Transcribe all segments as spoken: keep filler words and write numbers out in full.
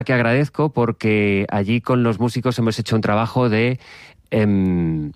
que agradezco porque allí con los músicos hemos hecho un trabajo de eh,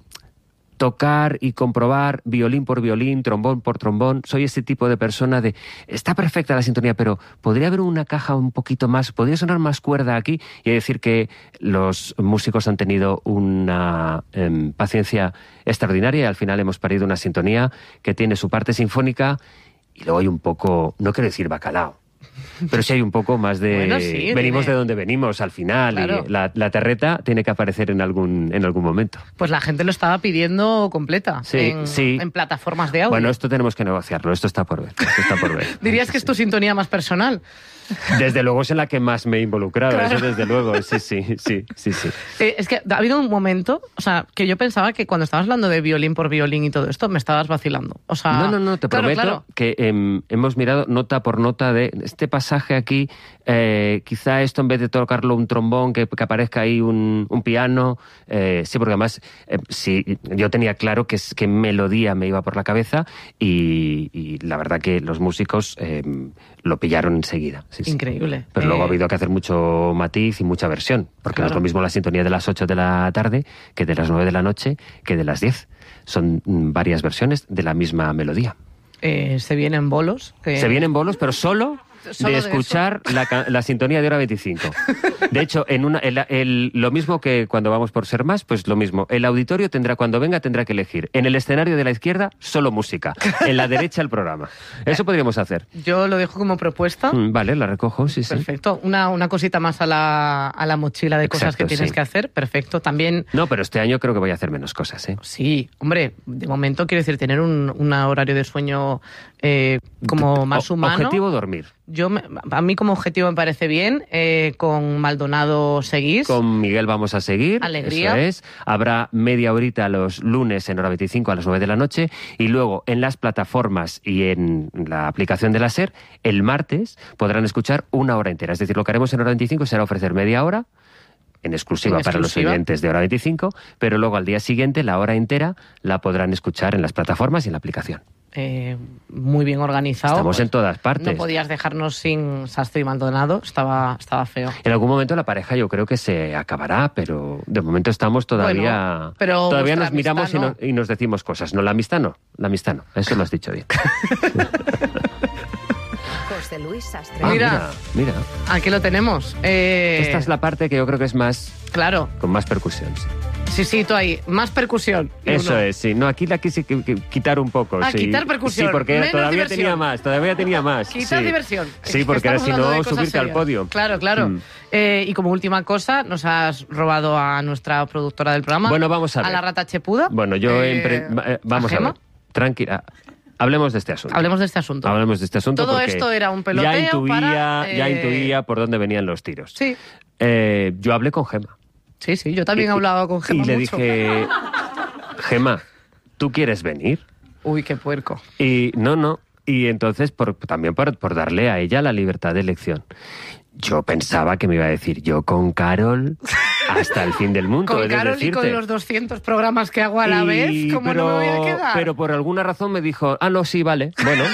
tocar y comprobar violín por violín, trombón por trombón. Soy ese tipo de persona de, está perfecta la sintonía, pero podría haber una caja un poquito más, podría sonar más cuerda aquí. Y decir que los músicos han tenido una eh, paciencia extraordinaria y al final hemos parido una sintonía que tiene su parte sinfónica y luego hay un poco, no quiero decir bacalao, pero sí hay un poco más de... Bueno, sí, venimos tiene... de donde venimos al final, claro. Y la, la terreta tiene que aparecer en algún, en algún momento. Pues la gente lo estaba pidiendo completa, sí, en, sí. en plataformas de audio. Bueno, esto tenemos que negociarlo, esto está por ver. Esto está por ver. ¿Dirías sí, que sí. es tu sintonía más personal? Desde luego es en la que más me he involucrado, claro. Eso desde luego, sí, sí, sí, sí, sí. Eh, es que ha habido un momento, o sea, que yo pensaba que cuando estabas hablando de violín por violín y todo esto, me estabas vacilando. O sea, no, no, no, te claro, prometo claro. que eh, hemos mirado nota por nota de este pasaje aquí, eh, quizá esto en vez de tocarlo un trombón, que, que aparezca ahí un, un piano, eh, sí, porque además eh, sí, yo tenía claro que, que melodía me iba por la cabeza y, y la verdad que los músicos eh, lo pillaron enseguida. Sí, sí. Increíble. Pero eh... luego ha habido que hacer mucho matiz y mucha versión, porque claro. No es lo mismo la sintonía de las ocho de la tarde que de las nueve de la noche que de las diez. Son varias versiones de la misma melodía. Eh, se vienen bolos. Eh... Se vienen bolos, pero solo... Solo de escuchar de la, la sintonía de hora veinticinco. De hecho, en una, el, el, lo mismo que cuando vamos por Ser Más, pues lo mismo. El auditorio tendrá, cuando venga, tendrá que elegir. En el escenario de la izquierda, solo música. En la derecha, el programa. Eso podríamos hacer. Yo lo dejo como propuesta. Mm, vale, la recojo, sí, sí. Perfecto. Una, una cosita más a la, a la mochila de Exacto, cosas que tienes sí. que hacer. Perfecto. También... No, pero este año creo que voy a hacer menos cosas, ¿eh? Sí, hombre, de momento quiero decir, tener un, un horario de sueño eh, como más o, humano. Objetivo, dormir. Yo me, a mí como objetivo me parece bien. Eh, con Maldonado seguís. Con Miguel vamos a seguir. Alegría. Eso es. Habrá media horita los lunes en hora veinticinco a las nueve de la noche. Y luego en las plataformas y en la aplicación de la SER, el martes podrán escuchar una hora entera. Es decir, lo que haremos en hora veinticinco será ofrecer media hora, en exclusiva, en exclusiva para los oyentes de hora veinticinco, pero luego al día siguiente la hora entera la podrán escuchar en las plataformas y en la aplicación. Eh, muy bien organizado. Estamos pues, en todas partes. No podías dejarnos sin Sastre y Maldonado, estaba, estaba feo. En algún momento la pareja yo creo que se acabará, pero de momento estamos todavía... Bueno, pero todavía nos miramos no. y, no, y nos decimos cosas. No, la amistad no, la amistad no, eso lo has dicho bien. José Luis Sastre. Ah, mira, mira, mira. Aquí lo tenemos. Eh... Esta es la parte que yo creo que es más... Claro. Con más percusión, sí. Sí, sí, tú ahí. Más percusión. Eso uno. es, sí. No, aquí la quise quitar un poco. Ah, sí. quitar percusión. Sí, porque menos todavía diversión. tenía más, todavía tenía más. Quitar sí. diversión. Sí, es porque era si no subirte serias. al podio. Claro, claro. Mm. Eh, y como última cosa, nos has robado a nuestra productora del programa. Bueno, vamos a ver. A la rata chepuda. Bueno, yo... Eh, empre... Vamos a, a ver. Tranquila. Hablemos de este asunto. Hablemos de este asunto. Hablemos de este asunto Todo porque esto era un peloteo ya intuía, para, eh... ya intuía por dónde venían los tiros. Sí. Eh, yo hablé con Gema. Sí, sí, yo también he hablado con Gema Y le mucho. dije, Gema, ¿tú quieres venir? Uy, qué puerco. Y no, no. Y entonces por, también por, por darle a ella la libertad de elección. Yo pensaba que me iba a decir, yo con Carol hasta el fin del mundo. Con Carol y con los doscientos programas que hago a la y, vez, ¿cómo pero, no me voy a quedar? Pero por alguna razón me dijo, ah, no, sí, vale, bueno.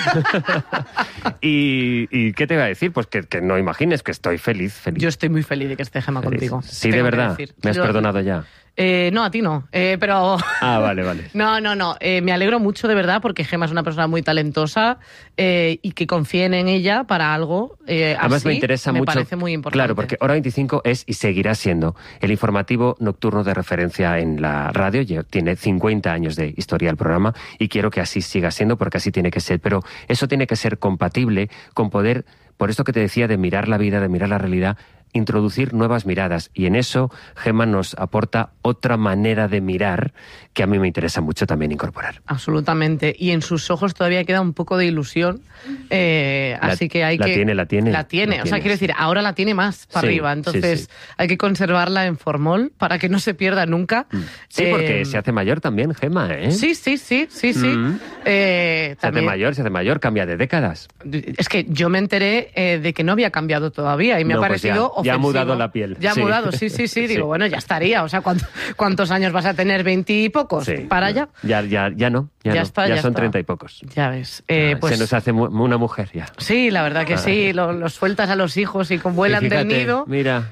y, ¿Y qué te iba a decir? Pues que, que no imagines que estoy feliz, feliz. Yo estoy muy feliz de que esté Gema feliz. contigo. Sí, de verdad. ¿Me has Yo, perdonado ya? Eh, no, a ti no, eh, pero... Ah, vale, vale. No, no, no. Eh, me alegro mucho, de verdad, porque Gema es una persona muy talentosa eh, y que confíen en ella para algo eh, Además así, me interesa me mucho... parece muy importante. Claro, porque Hora veinticinco es y seguirá siendo el informativo nocturno de referencia en la radio. Tiene cincuenta años de historia el programa y quiero que así siga siendo porque así tiene que ser. Pero eso tiene que ser compatible con poder, por esto que te decía de mirar la vida, de mirar la realidad, introducir nuevas miradas, y en eso Gema nos aporta otra manera de mirar que a mí me interesa mucho también incorporar. Absolutamente, y en sus ojos todavía queda un poco de ilusión, eh, la, así que hay la que... Tiene, la tiene, la tiene. la o sea, tiene. quiero decir, ahora la tiene más para sí, arriba, entonces sí, sí. hay que conservarla en formol para que no se pierda nunca. Sí, eh, porque se hace mayor también, Gema, ¿eh? Sí, sí, sí, sí, sí. Mm. Eh, se también... hace mayor, se hace mayor, cambia de décadas. Es que yo me enteré eh, de que no había cambiado todavía y me no, ha parecido pues ofensivo. Ya ha mudado la piel. Ya ha sí. mudado, sí, sí, sí. Digo, Sí. bueno, ya estaría. O sea, ¿cuánto- ¿cuántos años vas a tener? ¿Veintipocos? Sí. ¿Para allá? Ya, ya, ya no. Ya, Ya no. está, ya, ya son está. treinta y pocos. Ya ves. Eh, Ah, pues, Se nos hace mu- una mujer ya. sí, la verdad que sí. Los lo sueltas a los hijos y con vuelan Y del fíjate, nido. Mira,